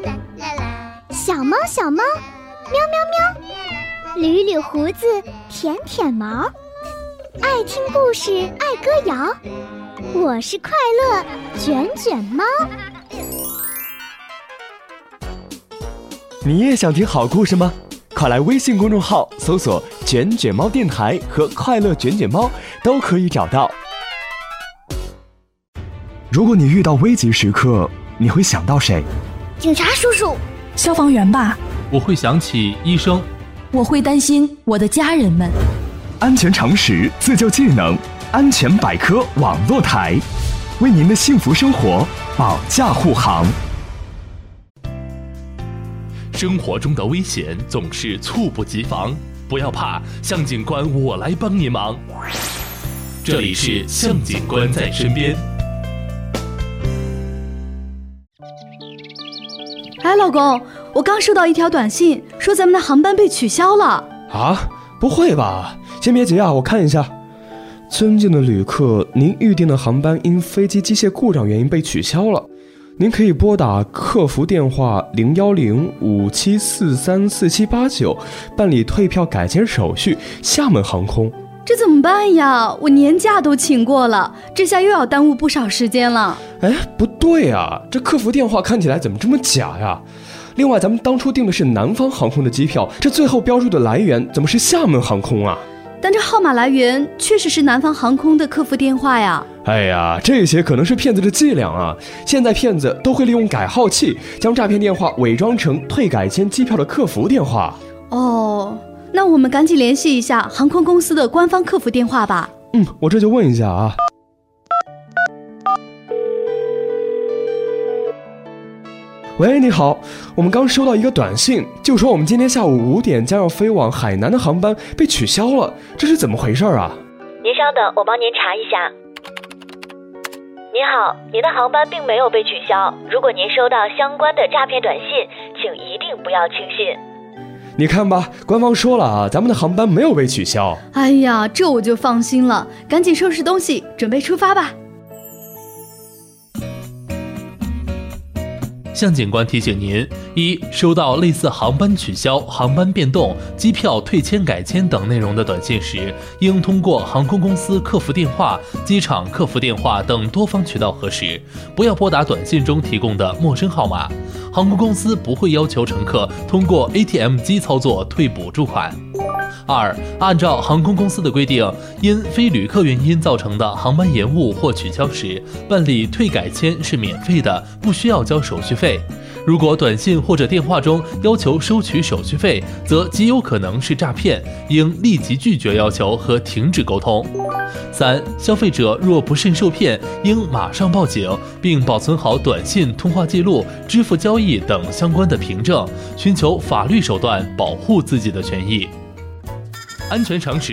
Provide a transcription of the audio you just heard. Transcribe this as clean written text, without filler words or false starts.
小猫小猫，喵喵喵，捋捋胡子，舔舔毛，爱听故事，爱歌谣。我是快乐卷卷猫。 你也想听好故事吗？快来微信公众号搜索卷卷猫电台和快乐卷卷猫，都可以找到。如果你遇到危急时刻，你会想到谁？ 警察叔叔。 消防员吧。 我会想起医生。 我会担心我的家人们。 安全常识，自救技能，安全百科网络台，为您的幸福生活保驾护航。 生活中的危险总是猝不及防，不要怕，向警官我来帮您忙。这里是向警官在身边。 哎，老公，我刚收到一条短信，说咱们的航班被取消了。 啊？不会吧？先别急啊，我看一下。尊敬的旅客，您预订的航班因飞机机械故障原因被取消了。您可以拨打客服电话01057434789办理退票改签手续。厦门航空。 这怎么办呀？我年假都请过了，这下又要耽误不少时间了。 哎，不对啊，这客服电话看起来怎么这么假呀？另外，咱们当初订的是南方航空的机票，这最后标注的来源怎么是厦门航空啊？ 但这号码来源确实是南方航空的客服电话呀。 哎呀，这些可能是骗子的伎俩啊！现在骗子都会利用改号器，将诈骗电话伪装成退改签机票的客服电话。 哦，那我们赶紧联系一下航空公司的官方客服电话吧。 我这就问一下啊。喂，你好，我们刚收到一个短信，就说我们今天下午5点将要飞往海南的航班被取消了，这是怎么回事啊？ 您稍等，我帮您查一下。您好，您的航班并没有被取消，如果您收到相关的诈骗短信，请一定不要轻信。 你看吧，官方说了啊，咱们的航班没有被取消。 哎呀，这我就放心了，赶紧收拾东西，准备出发吧。 向警官提醒您：一、收到类似航班取消、航班变动、机票退签改签等内容的短信时，应通过航空公司客服电话、机场客服电话等多方渠道核实，不要拨打短信中提供的陌生号码。航空公司不会要求乘客通过 ATM 机操作退补助款。二、按照航空公司的规定，因非旅客原因造成的航班延误或取消时，办理退改签是免费的，不需要交手续费。如果短信或者电话中要求收取手续费，则极有可能是诈骗，应立即拒绝要求和停止沟通。三、消费者若不慎受骗，应马上报警，并保存好短信、通话记录、支付交易等相关的凭证，寻求法律手段保护自己的权益。安全常识。